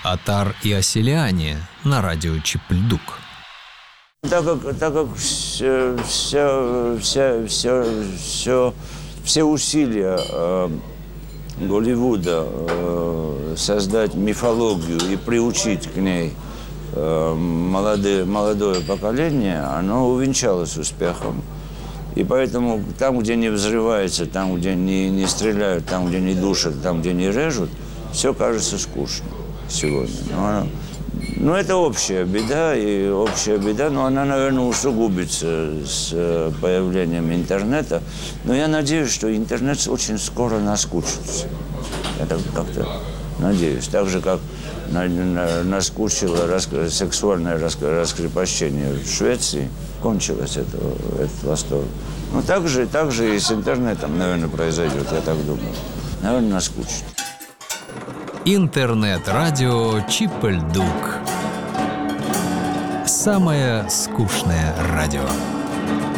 Отар и Оселяне на радио Чип-Льдук. Так как все усилия Голливуда создать мифологию и приучить к ней молодое поколение, оно увенчалось успехом. И поэтому там, где не взрывается, там, где не стреляют, там, где не душат, там, где не режут, все кажется скучно сегодня. Но это общая беда, но она, наверное, усугубится с появлением интернета. Но я надеюсь, что интернет очень скоро наскучится. Я так как-то надеюсь. Так же, как наскучило сексуальное раскрепощение в Швеции, кончилось этот восторг. Ну, так же и с интернетом, наверное, произойдет, я так думаю. Наверное, наскучит. Интернет-радио Чип-Льдук. Самое скучное радио.